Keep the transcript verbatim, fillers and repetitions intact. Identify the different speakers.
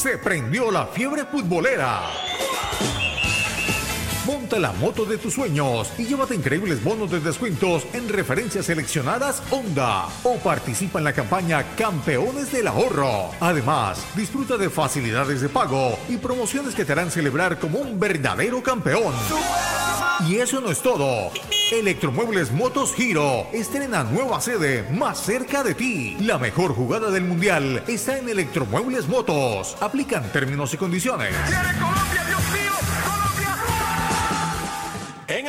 Speaker 1: Se prendió la fiebre futbolera. Monta la moto de tus sueños y llévate increíbles bonos de descuentos en referencias seleccionadas Honda o participa en la campaña Campeones del Ahorro. Además, disfruta de facilidades de pago y promociones que te harán celebrar como un verdadero campeón. Y eso no es todo. Electromuebles Motos Giro estrena nueva sede más cerca de ti. La mejor jugada del mundial está en Electromuebles Motos. Aplican términos y condiciones.
Speaker 2: ¡Quiere Colombia, Dios!